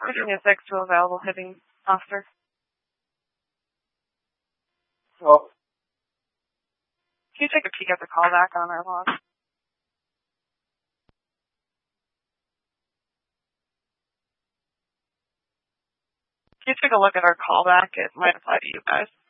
Virginia 6 to available hitting officer. Oh. Can you take a peek at the callback on our log? Can you take a look at our callback? It might apply to you guys.